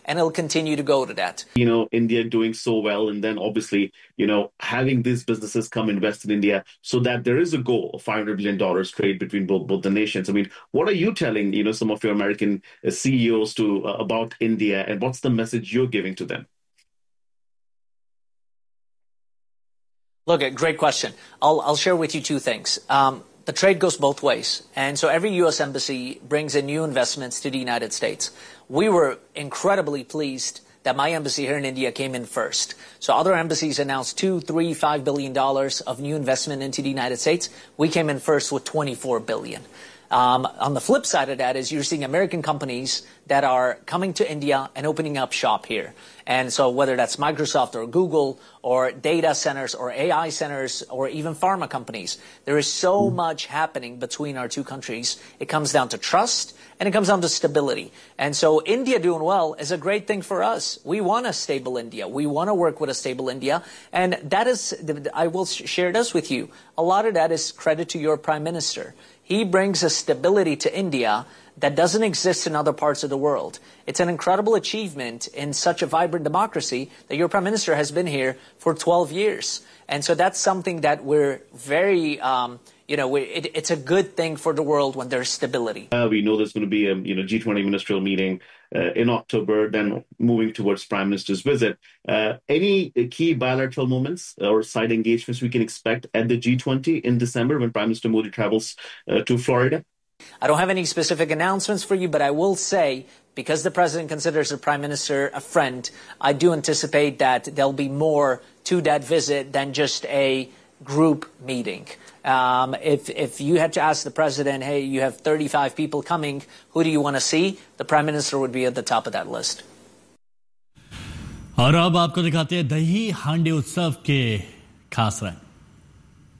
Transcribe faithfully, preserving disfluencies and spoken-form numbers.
and it'll continue to go to that. You know, India doing so well, and then obviously, you know, having these businesses come invest in India so that there is a goal of five hundred billion dollars trade between both, both the nations. I mean, what are you telling, you know, some of your American C E Os to uh, about India, and what's the message you're giving to them? Look, great question. I'll, I'll share with you two things. Um, the trade goes both ways. And so every U S embassy brings in new investments to the United States. We were incredibly pleased that my embassy here in India came in first. So other embassies announced two, three, five billion dollars of new investment into the United States. We came in first with twenty-four billion. Um, on the flip side of that is you're seeing American companies that are coming to India and opening up shop here. And so whether that's Microsoft or Google or data centers or A I centers or even pharma companies, there is so much happening between our two countries. It comes down to trust and it comes down to stability. And so India doing well is a great thing for us. We want a stable India. We want to work with a stable India. And that is, I will share this with you. A lot of that is credit to your Prime Minister. He brings a stability to India that doesn't exist in other parts of the world. It's an incredible achievement in such a vibrant democracy that your Prime Minister has been here for twelve years. And so that's something that we're very, um, you know, we, it, it's a good thing for the world when there's stability. Uh, we know there's going to be a you know G twenty ministerial meeting uh, in October, then moving towards Prime Minister's visit. Uh, any key bilateral moments or side engagements we can expect at the G twenty in December when Prime Minister Modi travels uh, to Florida? I don't have any specific announcements for you, but I will say, because the president considers the prime minister a friend, I do anticipate that there'll be more to that visit than just a group meeting. Um, if, if you had to ask the president, hey, you have thirty-five people coming, who do you want to see? The prime minister would be at the top of that list. और अब आपको दिखाते हैं दही हांडी उत्सव के खास रंग।